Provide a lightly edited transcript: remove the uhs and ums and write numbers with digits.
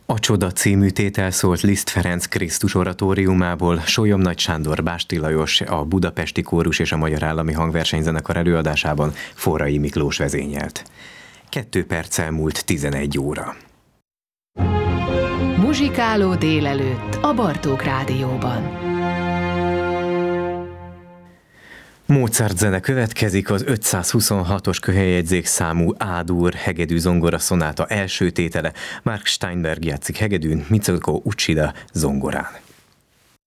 A Csoda című tétel szólt Liszt Ferenc Krisztus oratóriumából, Sólyom Nagy Sándor, Básti Lajos, a Budapesti Kórus és a Magyar Állami Hangversenyzenekar előadásában Forrai Miklós vezényelt. 2 perccel múlt 11 óra. Muzsikáló délelőtt a Bartók Rádióban. Mozart zene következik, az 526-os köhelyjegyzék számú A-dur hegedű zongora szonáta első tétele. Mark Steinberg játszik hegedűn, Mitsuko Uchida zongorán.